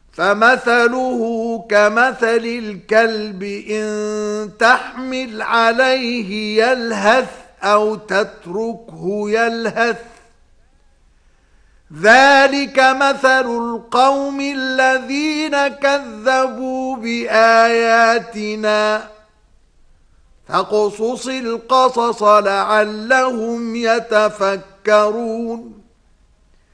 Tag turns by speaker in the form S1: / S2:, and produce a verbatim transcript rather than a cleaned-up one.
S1: فمثله كمثل الكلب إن تحمل عليه يلهث أو تتركه يلهث ذلك مثل القوم الذين كذبوا بآياتنا فاقصص القصص لعلهم يتفكرون